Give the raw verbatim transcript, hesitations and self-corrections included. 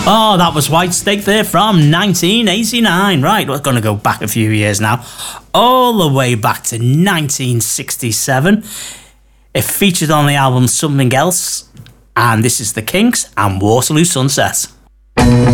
Oh, that was White Snake there from nineteen eighty-nine. Right, we're going to go back a few years now. All the way back to nineteen sixty-seven. It featured on the album Something Else. And this is The Kinks and Waterloo Sunset.